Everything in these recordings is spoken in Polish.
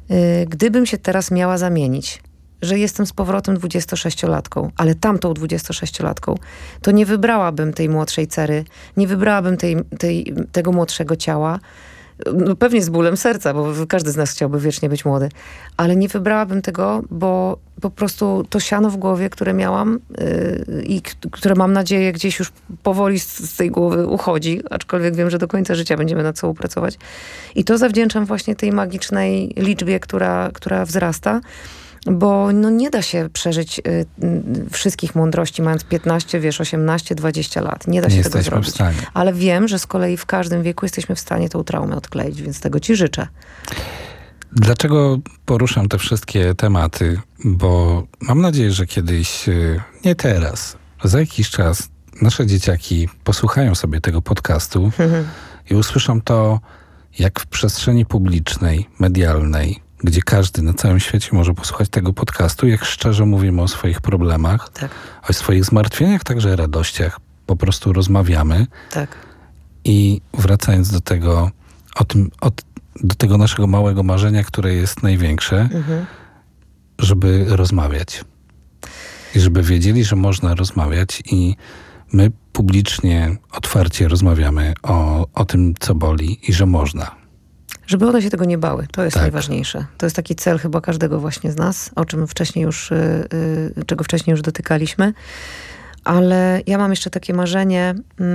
Gdybym się teraz miała zamienić, że jestem z powrotem 26-latką, ale tamtą 26-latką, to nie wybrałabym tej młodszej Cery, nie wybrałabym tego młodszego ciała. No pewnie z bólem serca, bo każdy z nas chciałby wiecznie być młody. Ale nie wybrałabym tego, bo po prostu to siano w głowie, które miałam i które mam nadzieję gdzieś już powoli z tej głowy uchodzi, aczkolwiek wiem, że do końca życia będziemy nad sobą pracować. I to zawdzięczam właśnie tej magicznej liczbie, która wzrasta. Bo no nie da się przeżyć wszystkich mądrości mając 15, 18, 20 lat. Nie da się tego zrobić. W stanie. Ale wiem, że z kolei w każdym wieku jesteśmy w stanie tą traumę odkleić, więc tego ci życzę. Dlaczego poruszam te wszystkie tematy? Bo mam nadzieję, że kiedyś, nie teraz, za jakiś czas nasze dzieciaki posłuchają sobie tego podcastu i usłyszą to, jak w przestrzeni publicznej, medialnej, gdzie każdy na całym świecie może posłuchać tego podcastu, jak szczerze mówimy o swoich problemach, tak. O swoich zmartwieniach, także radościach. Po prostu rozmawiamy. Tak. I wracając do tego, do tego naszego małego marzenia, które jest największe, żeby rozmawiać. I żeby wiedzieli, że można rozmawiać i my publicznie, otwarcie rozmawiamy o tym, co boli i że można. Żeby one się tego nie bały. To jest najważniejsze. To jest taki cel chyba każdego właśnie z nas, o czym czego wcześniej już dotykaliśmy. Ale ja mam jeszcze takie marzenie.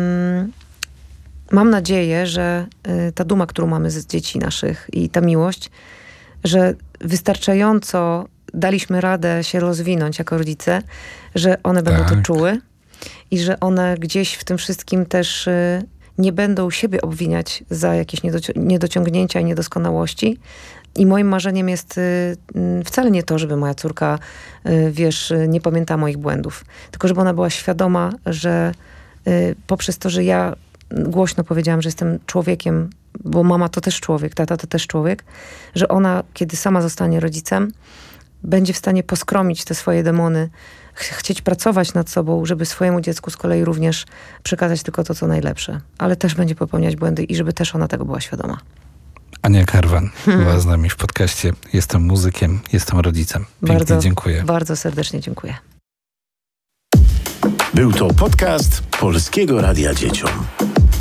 Mam nadzieję, że ta duma, którą mamy z dzieci naszych i ta miłość, że wystarczająco daliśmy radę się rozwinąć jako rodzice, że one będą to czuły i że one gdzieś w tym wszystkim też nie będą siebie obwiniać za jakieś niedociągnięcia i niedoskonałości. I moim marzeniem jest wcale nie to, żeby moja córka, nie pamiętała moich błędów. Tylko żeby ona była świadoma, że poprzez to, że ja głośno powiedziałam, że jestem człowiekiem, bo mama to też człowiek, tata to też człowiek, że ona, kiedy sama zostanie rodzicem, będzie w stanie poskromić te swoje demony, chcieć pracować nad sobą, żeby swojemu dziecku z kolei również przekazać tylko to, co najlepsze. Ale też będzie popełniać błędy i żeby też ona tego była świadoma. Ania Karwan była z nami w podcaście. Jestem muzykiem, jestem rodzicem. Pięknie dziękuję. Bardzo serdecznie dziękuję. Był to podcast Polskiego Radia Dzieciom.